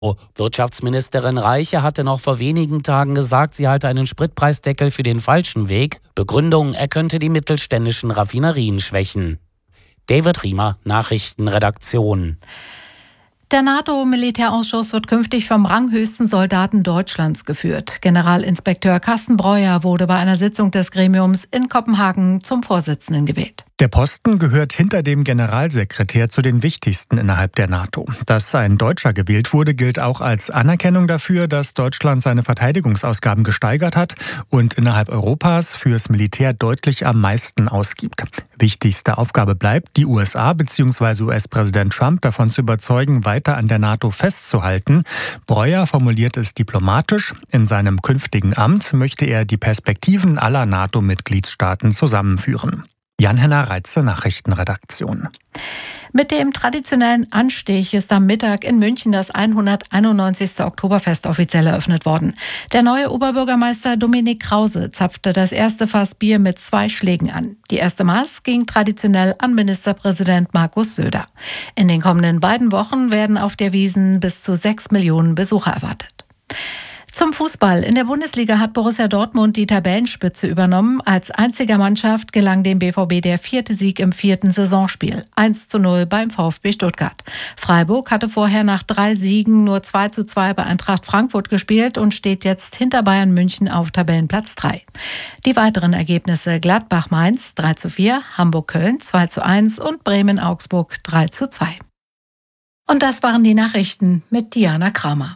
Wirtschaftsministerin Reiche hatte noch vor wenigen Tagen gesagt, sie halte einen Spritpreisdeckel für den falschen Weg. Begründung, er könnte die mittelständischen Raffinerien schwächen. David Riemer, Nachrichtenredaktion. Der NATO-Militärausschuss wird künftig vom ranghöchsten Soldaten Deutschlands geführt. Generalinspekteur Carsten Breuer wurde bei einer Sitzung des Gremiums in Kopenhagen zum Vorsitzenden gewählt. Der Posten gehört hinter dem Generalsekretär zu den wichtigsten innerhalb der NATO. Dass ein Deutscher gewählt wurde, gilt auch als Anerkennung dafür, dass Deutschland seine Verteidigungsausgaben gesteigert hat und innerhalb Europas fürs Militär deutlich am meisten ausgibt. Wichtigste Aufgabe bleibt, die USA bzw. US-Präsident Trump davon zu überzeugen, weiter an der NATO festzuhalten. Breuer formuliert es diplomatisch. In seinem künftigen Amt möchte er die Perspektiven aller NATO-Mitgliedstaaten zusammenführen. Jan-Henner Reitze, Nachrichtenredaktion. Mit dem traditionellen Anstich ist am Mittag in München das 191. Oktoberfest offiziell eröffnet worden. Der neue Oberbürgermeister Dominik Krause zapfte das erste Fass Bier mit 2 Schlägen an. Die erste Maß ging traditionell an Ministerpräsident Markus Söder. In den kommenden beiden Wochen werden auf der Wiesn bis zu 6 Millionen Besucher erwartet. Zum Fußball. In der Bundesliga hat Borussia Dortmund die Tabellenspitze übernommen. Als einziger Mannschaft gelang dem BVB der 4. Sieg im 4. Saisonspiel. 1:0 beim VfB Stuttgart. Freiburg hatte vorher nach 3 Siegen nur 2:2 bei Eintracht Frankfurt gespielt und steht jetzt hinter Bayern München auf Tabellenplatz 3. Die weiteren Ergebnisse: Gladbach-Mainz 3:4, Hamburg-Köln 2:1 und Bremen-Augsburg 3:2. Und das waren die Nachrichten mit Diana Kramer.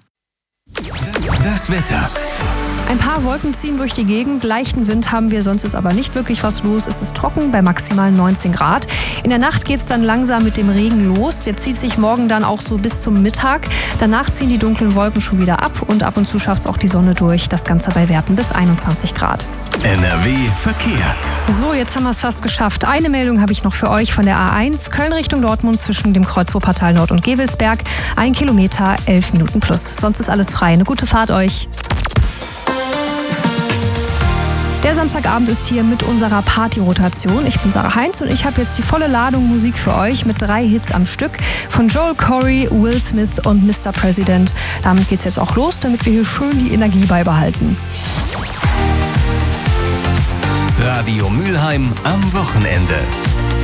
Das Wetter. Ein paar Wolken ziehen durch die Gegend, leichten Wind haben wir, sonst ist aber nicht wirklich was los. Es ist trocken bei maximal 19 Grad. In der Nacht geht es dann langsam mit dem Regen los. Der zieht sich morgen dann auch so bis zum Mittag. Danach ziehen die dunklen Wolken schon wieder ab und ab und zu schafft es auch die Sonne durch. Das Ganze bei Werten bis 21 Grad. NRW Verkehr. So, jetzt haben wir es fast geschafft. Eine Meldung habe ich noch für euch von der A1. Köln Richtung Dortmund zwischen dem Kreuz Wuppertal Nord und Gevelsberg. 1 Kilometer, 11 Minuten plus. Sonst ist alles frei. Eine gute Fahrt euch. Der Samstagabend ist hier mit unserer Party-Rotation. Ich bin Sarah Heinz und ich habe jetzt die volle Ladung Musik für euch mit 3 Hits am Stück von Joel Corey, Will Smith und Mr. President. Damit geht's jetzt auch los, damit wir hier schön die Energie beibehalten. Radio Mülheim am Wochenende.